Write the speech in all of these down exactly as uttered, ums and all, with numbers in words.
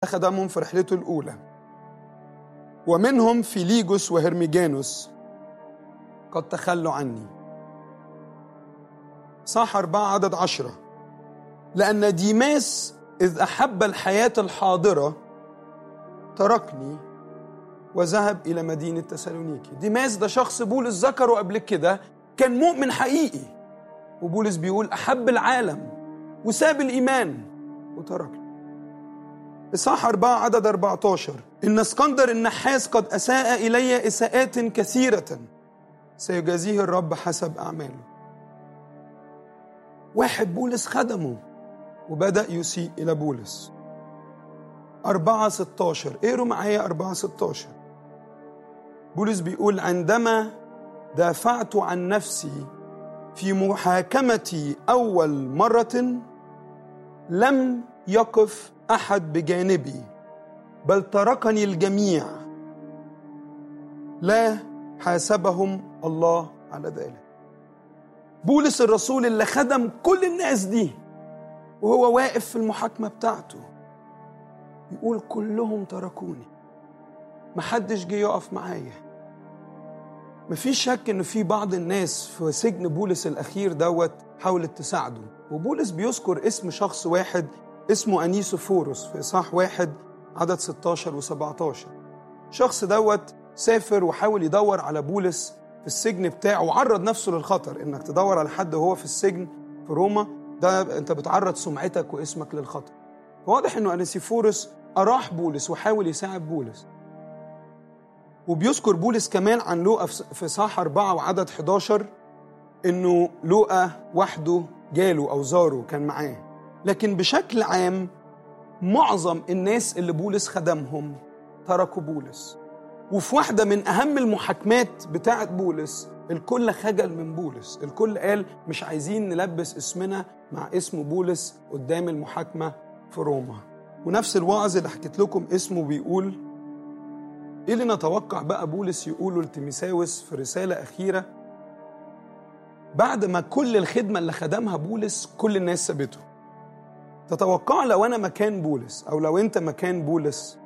خدمهم في رحلته الأولى، ومنهم فيليجوس وهرميجانوس قد تخلوا عني. صح أربعة عدد عشرة، لأن ديماس إذ أحب الحياة الحاضرة تركني وذهب إلى مدينة تسالونيكي. ديماس ده شخص بولس ذكره قبل كده، كان مؤمن حقيقي، وبولس بيقول أحب العالم وساب الإيمان وتركني. إصحاح أربعة عدد أربعة عشر، إن اسكندر النحاس قد أساء إلي إساءات كثيرة سيجازيه الرب حسب أعماله. واحد بولس خدمه وبدأ يسيء إلى بولس. أربعة ستة عشر، اقروا معايا أربعة ستة عشر. بولس بيقول عندما دافعت عن نفسي في محاكمتي أول مرة لم يقف أحد بجانبي بل تركني الجميع، لا حاسبهم الله على ذلك. بولس الرسول اللي خدم كل الناس دي وهو واقف في المحاكمة بتاعته يقول كلهم تركوني، محدش جه يقف معايا. مفيش شك إنه في بعض الناس في سجن بولس الأخير دوت حاولت تساعده، وبولس بيذكر اسم شخص واحد اسمه أنيسوفوروس في إصحاح واحد عدد ستة عشر وسبعة عشر. شخص دوت سافر وحاول يدور على بولس في السجن بتاعه وعرض نفسه للخطر. إنك تدور على حد وهو في السجن في روما ده أنت بتعرض سمعتك واسمك للخطر. واضح إنه أنيسوفوروس أراح بولس وحاول يساعد بولس. وبيذكر بولس كمان عن لوقا في إصحاح أربعة وعدد إحدى عشر إنه لوقا وحده جاله أو زاره كان معاه. لكن بشكل عام معظم الناس اللي بولس خدمهم تركوا بولس. وفي واحدة من أهم المحاكمات بتاعت بولس الكل خجل من بولس، الكل قال مش عايزين نلبس اسمنا مع اسم بولس قدام المحاكمة في روما. ونفس الوعظ اللي حكيت لكم اسمه بيقول إيه اللي نتوقع بقى بولس يقوله لتيموثاوس في رسالة أخيرة بعد ما كل الخدمة اللي خدمها بولس كل الناس سابته. تتوقع لو أنا مكان بولس أو لو أنت مكان بولس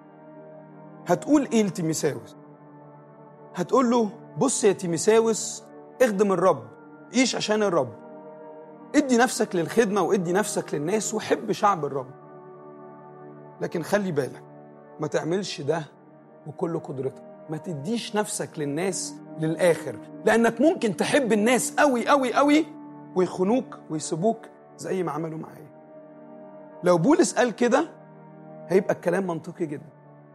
هتقول إيه لتيموثاوس؟ هتقول له بص يا تيموثاوس، اخدم الرب، عيش عشان الرب، ادي نفسك للخدمة وادي نفسك للناس وحب شعب الرب. لكن خلي بالك ما تعملش ده وكل قدرتك، ما تديش نفسك للناس للآخر، لأنك ممكن تحب الناس قوي قوي قوي ويخونوك ويسيبوك زي ما عملوا معايا. لو بولس قال كده هيبقى الكلام منطقي جدا،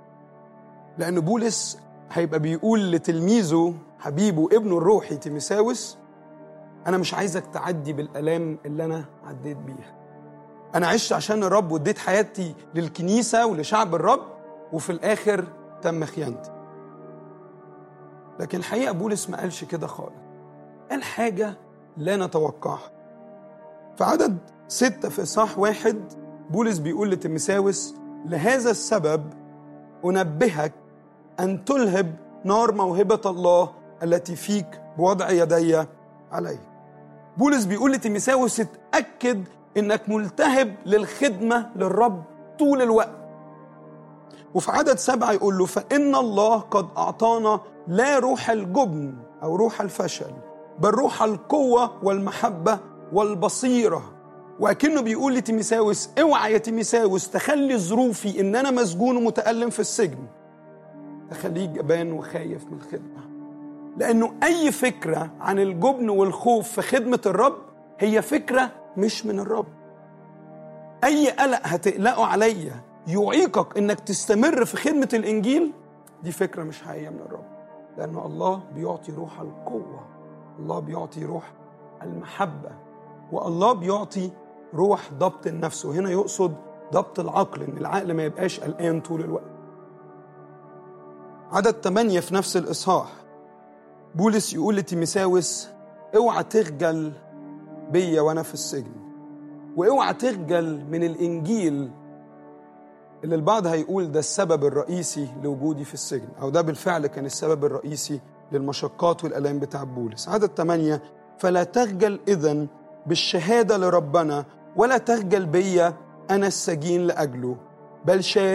لأن بولس هيبقى بيقول لتلميذه حبيبه ابنه الروحي تيموثاوس أنا مش عايزك تعدي بالآلام اللي أنا عديت بيها. أنا عشت عشان الرب واديت حياتي للكنيسة ولشعب الرب وفي الآخر تم خيانتي. لكن الحقيقة بولس ما قالش كده خالص، قال حاجة لا نتوقعها. في عدد ستة في إصحاح واحد بولس بيقول لتيموثاوس لهذا السبب أنبهك أن تلهب نار موهبة الله التي فيك بوضع يدي عليه. بولس بيقول لتيموثاوس اتأكد إنك ملتهب للخدمة للرب طول الوقت. وفي عدد سبعة يقول له فإن الله قد أعطانا لا روح الجبن أو روح الفشل بل روح القوة والمحبة والبصيرة. وأكنه بيقول لتيموثاوس اوعى يا تيموثاوس تخلي ظروفي إن أنا مسجون ومتألم في السجن تخليك جبان وخايف من الخدمة، لأنه أي فكرة عن الجبن والخوف في خدمة الرب هي فكرة مش من الرب. أي قلق هتقلقه عليا يعيقك إنك تستمر في خدمة الإنجيل دي فكرة مش حقيقية من الرب، لأنه الله بيعطي روح القوة، الله بيعطي روح المحبة، والله بيعطي روح ضبط النفس. وهنا يقصد ضبط العقل، إن العقل ما يبقاش قلقان طول الوقت. عدد ثمانية في نفس الإصحاح بولس يقول لتيموثاوس اوعى تخجل بيا وأنا في السجن، واوعى تخجل من الإنجيل اللي البعض هيقول ده السبب الرئيسي لوجودي في السجن، أو ده بالفعل كان السبب الرئيسي للمشقات والألام بتاع بولس. عدد ثمانية فلا تخجل إذن بالشهادة لربنا ولا تخجل بيا أنا السجين لأجله بل شارك